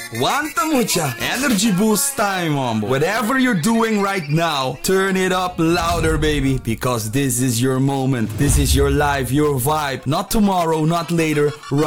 Wanta mucha energy boost time, mambo. Whatever you're doing right now, turn it up louder, baby, because this is your moment. This is your life, your vibe. Not tomorrow, not later.